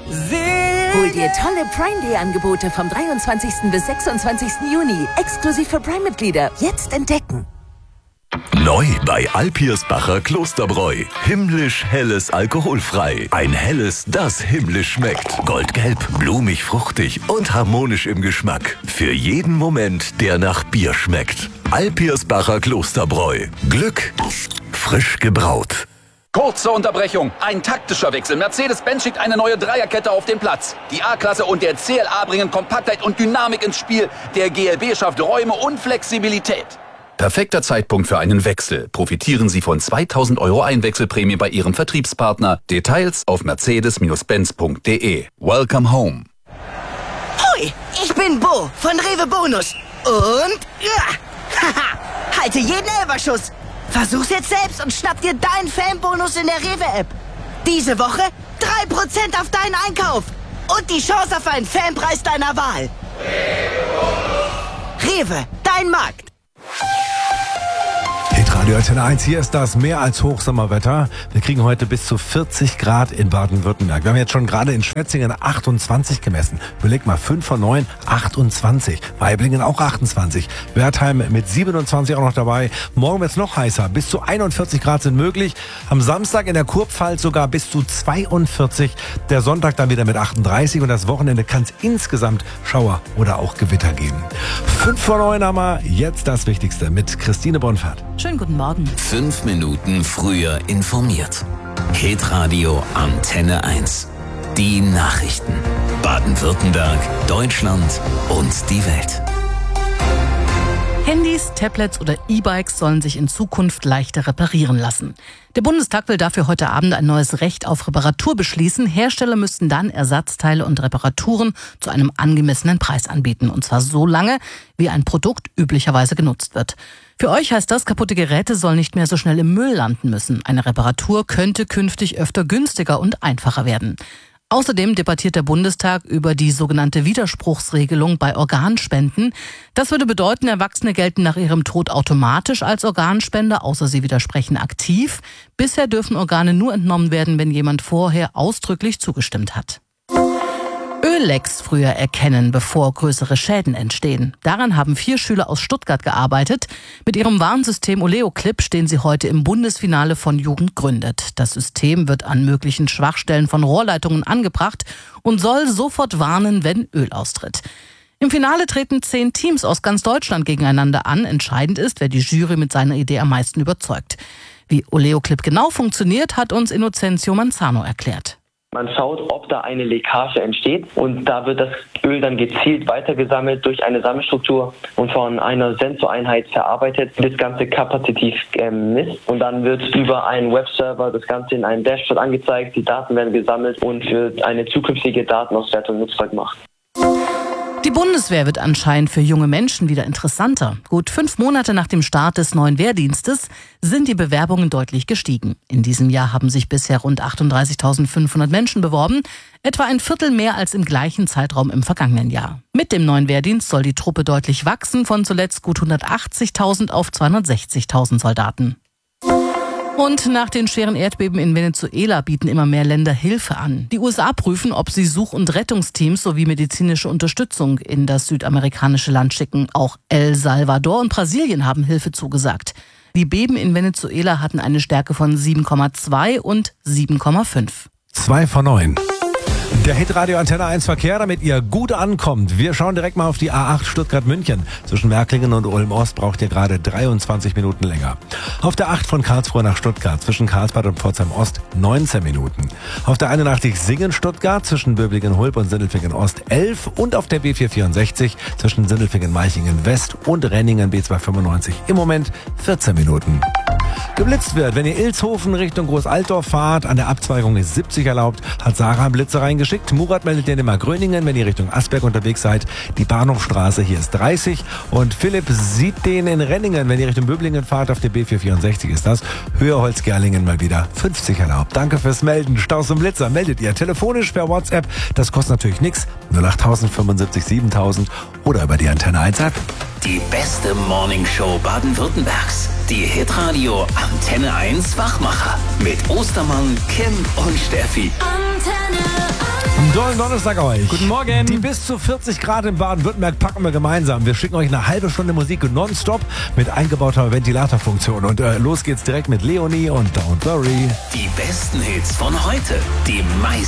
Hol dir tolle Prime Day Angebote vom 23. bis 26. Juni. Exklusiv für Prime-Mitglieder. Jetzt entdecken. Neu bei Alpirsbacher Klosterbräu. Himmlisch helles alkoholfrei. Ein helles, das himmlisch schmeckt. Goldgelb, blumig, fruchtig und harmonisch im Geschmack. Für jeden Moment, der nach Bier schmeckt. Alpirsbacher Klosterbräu. Glück frisch gebraut. Kurze Unterbrechung, ein taktischer Wechsel. Mercedes-Benz schickt eine neue Dreierkette auf den Platz. Die A-Klasse und der CLA bringen Kompaktheit und Dynamik ins Spiel. Der GLB schafft Räume und Flexibilität. Perfekter Zeitpunkt für einen Wechsel. Profitieren Sie von 2.000 € Einwechselprämie bei Ihrem Vertriebspartner. Details auf mercedes-benz.de. Welcome home. Hoi, ich bin Bo von Rewe Bonus. Und halte jeden Elferschuss. Versuch's jetzt selbst und schnapp dir deinen Fanbonus in der Rewe-App. Diese Woche 3% auf deinen Einkauf. Und die Chance auf einen Fanpreis deiner Wahl. Rewe, dein Markt. Hitradio Antenne 1, hier ist das mehr als Hochsommerwetter. Wir kriegen heute bis zu 40 Grad in Baden-Württemberg. Wir haben jetzt schon gerade in Schwetzingen 28 gemessen. Überleg mal, 5 von 9, 28. Weiblingen auch 28. Wertheim mit 27 auch noch dabei. Morgen wird's noch heißer. Bis zu 41 Grad sind möglich. Am Samstag in der Kurpfalz sogar bis zu 42. Der Sonntag dann wieder mit 38. Und das Wochenende kann es insgesamt Schauer oder auch Gewitter geben. 5 von 9 haben wir. Jetzt das Wichtigste mit Christine Bonfert. Schönen guten Morgen. 5 Minuten früher informiert. Hitradio Antenne 1. Die Nachrichten. Baden-Württemberg, Deutschland und die Welt. Handys, Tablets oder E-Bikes sollen sich in Zukunft leichter reparieren lassen. Der Bundestag will dafür heute Abend ein neues Recht auf Reparatur beschließen. Hersteller müssten dann Ersatzteile und Reparaturen zu einem angemessenen Preis anbieten. Und zwar so lange, wie ein Produkt üblicherweise genutzt wird. Für euch heißt das, kaputte Geräte sollen nicht mehr so schnell im Müll landen müssen. Eine Reparatur könnte künftig öfter günstiger und einfacher werden. Außerdem debattiert der Bundestag über die sogenannte Widerspruchsregelung bei Organspenden. Das würde bedeuten, Erwachsene gelten nach ihrem Tod automatisch als Organspender, außer sie widersprechen aktiv. Bisher dürfen Organe nur entnommen werden, wenn jemand vorher ausdrücklich zugestimmt hat. Öllecks früher erkennen, bevor größere Schäden entstehen. Daran haben 4 Schüler aus Stuttgart gearbeitet. Mit ihrem Warnsystem Oleoclip stehen sie heute im Bundesfinale von Jugend gründet. Das System wird an möglichen Schwachstellen von Rohrleitungen angebracht und soll sofort warnen, wenn Öl austritt. Im Finale treten 10 Teams aus ganz Deutschland gegeneinander an. Entscheidend ist, wer die Jury mit seiner Idee am meisten überzeugt. Wie Oleoclip genau funktioniert, hat uns Innocencio Manzano erklärt. Man schaut, ob da eine Leckage entsteht und da wird das Öl dann gezielt weitergesammelt durch eine Sammelstruktur und von einer Sensoreinheit verarbeitet, die das Ganze kapazitiv misst und dann wird über einen Webserver das Ganze in einem Dashboard angezeigt, die Daten werden gesammelt und für eine zukünftige Datenauswertung nutzbar gemacht. Die Bundeswehr wird anscheinend für junge Menschen wieder interessanter. Gut 5 Monate nach dem Start des neuen Wehrdienstes sind die Bewerbungen deutlich gestiegen. In diesem Jahr haben sich bisher rund 38.500 Menschen beworben, etwa ein Viertel mehr als im gleichen Zeitraum im vergangenen Jahr. Mit dem neuen Wehrdienst soll die Truppe deutlich wachsen, von zuletzt gut 180.000 auf 260.000 Soldaten. Und nach den schweren Erdbeben in Venezuela bieten immer mehr Länder Hilfe an. Die USA prüfen, ob sie Such- und Rettungsteams sowie medizinische Unterstützung in das südamerikanische Land schicken. Auch El Salvador und Brasilien haben Hilfe zugesagt. Die Beben in Venezuela hatten eine Stärke von 7,2 und 7,5. 2 von 9. Der Hitradio Antenne 1 Verkehr, damit ihr gut ankommt. Wir schauen direkt mal auf die A8 Stuttgart-München. Zwischen Märklingen und Ulm-Ost braucht ihr gerade 23 Minuten länger. Auf der 8 von Karlsruhe nach Stuttgart zwischen Karlsbad und Pforzheim-Ost 19 Minuten. Auf der 81 Singen-Stuttgart zwischen Böblingen-Hulb und Sindelfingen-Ost 11 und auf der B464 zwischen Sindelfingen-Meichingen-West und Renningen B295 im Moment 14 Minuten. Geblitzt wird, wenn ihr Ilshofen Richtung Großaltorf fahrt, an der Abzweigung ist 70 erlaubt, hat Sarah einen Blitzer reingeschickt. Murat meldet den immer Gröningen, wenn ihr Richtung Asberg unterwegs seid. Die Bahnhofstraße, hier ist 30. Und Philipp sieht den in Renningen, wenn ihr Richtung Böblingen fahrt, auf der B464 ist das. Höherholz-Gerlingen mal wieder 50 erlaubt. Danke fürs Melden. Staus und Blitzer meldet ihr telefonisch per WhatsApp. Das kostet natürlich nichts. 08000 75 7000 oder über die Antenne 1 App. Die beste Morningshow Baden-Württembergs. Die Hitradio Antenne 1 Wachmacher. Mit Ostermann, Kim und Steffi. Antenne 1. Golden Donnerstag euch. Guten Morgen. Die bis zu 40 Grad in Baden-Württemberg packen wir gemeinsam. Wir schicken euch eine halbe Stunde Musik nonstop mit eingebauter Ventilatorfunktion. Und los geht's direkt mit Leonie und Don't Worry. Die besten Hits von heute. Die meisten